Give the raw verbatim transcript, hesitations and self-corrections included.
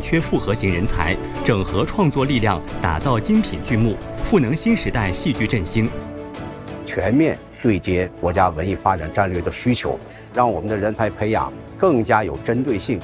缺复合型人才，整合创作力量，打造精品剧目，赋能新时代戏剧振兴。 全面对接国家文艺发展战略的需求，让我们的人才培养更加有针对性、